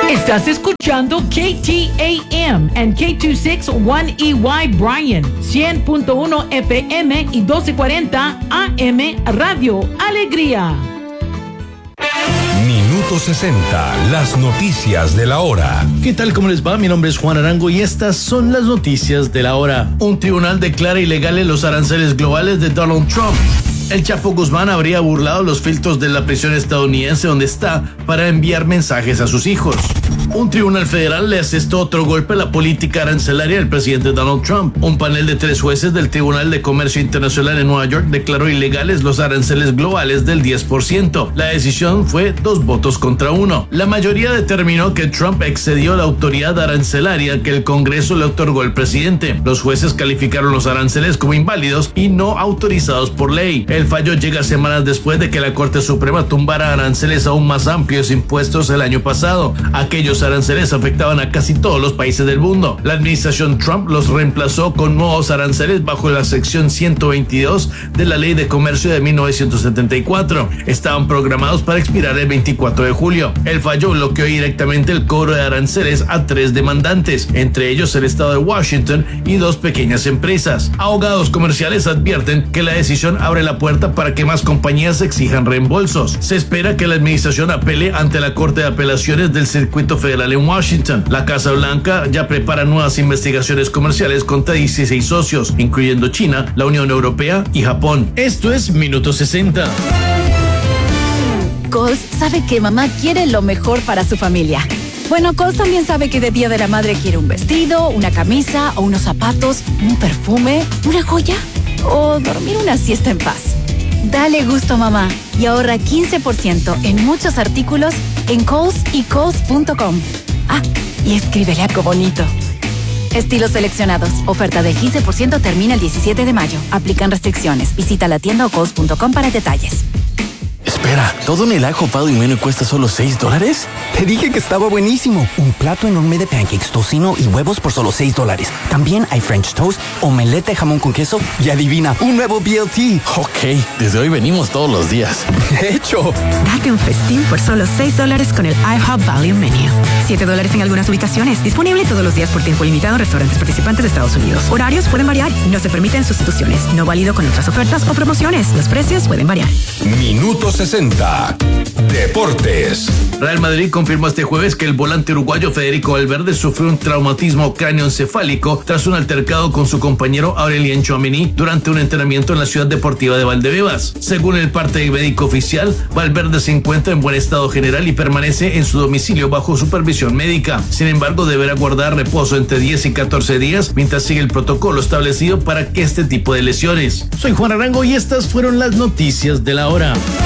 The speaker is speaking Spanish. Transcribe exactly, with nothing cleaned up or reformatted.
Estás escuchando K T A M and K veintiséis one E Y Bryan, cien punto uno F M y doce cuarenta A M Radio Alegría. Minuto sesenta, las noticias de la hora. ¿Qué tal? ¿Cómo les va? Mi nombre es Juan Arango y estas son las noticias de la hora. Un tribunal declara ilegales los aranceles globales de Donald Trump. El Chapo Guzmán habría burlado los filtros de la prisión estadounidense donde está para enviar mensajes a sus hijos. Un tribunal federal le asestó otro golpe a la política arancelaria del presidente Donald Trump. Un panel de tres jueces del Tribunal de Comercio Internacional en Nueva York declaró ilegales los aranceles globales del diez por ciento. La decisión fue dos votos contra uno. La mayoría determinó que Trump excedió la autoridad arancelaria que el Congreso le otorgó al presidente. Los jueces calificaron los aranceles como inválidos y no autorizados por ley. El fallo llega semanas después de que la Corte Suprema tumbara aranceles aún más amplios impuestos el año pasado. Aquellos aranceles afectaban a casi todos los países del mundo. La administración Trump los reemplazó con nuevos aranceles bajo la sección ciento veintidós de la Ley de Comercio de mil novecientos setenta y cuatro. Estaban programados para expirar el veinticuatro de julio. El fallo bloqueó directamente el cobro de aranceles a tres demandantes, entre ellos el estado de Washington y dos pequeñas empresas. Abogados comerciales advierten que la decisión abre la puerta para que más compañías exijan reembolsos. Se espera que la administración apele ante la Corte de Apelaciones del Circuito Federal en Washington. La Casa Blanca ya prepara nuevas investigaciones comerciales contra dieciséis socios, incluyendo China, la Unión Europea y Japón. Esto es Minuto sesenta. Coles sabe que mamá quiere lo mejor para su familia. Bueno, Coles también sabe que de Día de la Madre quiere un vestido, una camisa o unos zapatos, un perfume, una joya o dormir una siesta en paz. Dale gusto, mamá, y ahorra quince por ciento en muchos artículos en Coles y Coles punto com. Ah, y escríbele algo bonito. Estilos seleccionados. Oferta del quince por ciento termina el diecisiete de mayo. Aplican restricciones. Visita la tienda o Coles punto com para detalles. Espera, ¿todo en el ajo pado y menú cuesta solo seis dólares? Te dije que estaba buenísimo. Un plato enorme de pancakes, tocino y huevos por solo seis dólares. También hay French toast, omelette de jamón con queso y adivina, un nuevo B L T. Ok, desde hoy venimos todos los días. De hecho. Date un festín por solo seis dólares con el IHOP Value Menu. siete dólares en algunas ubicaciones. Disponible todos los días por tiempo limitado en restaurantes participantes de Estados Unidos. Horarios pueden variar. No se permiten sustituciones. No válido con otras ofertas o promociones. Los precios pueden variar. Minuto sesenta. Deportes. Real Madrid confirmó este jueves que el volante uruguayo Federico Valverde sufrió un traumatismo cráneoencefálico tras un altercado con su compañero Aurelien Tchouaméni durante un entrenamiento en la ciudad deportiva de Valdebebas. Según el parte médico oficial, Valverde se encuentra en buen estado general y permanece en su domicilio bajo supervisión médica. Sin embargo, deberá guardar reposo entre diez y catorce días mientras sigue el protocolo establecido para que este tipo de lesiones. Soy Juan Arango y estas fueron las noticias de la hora.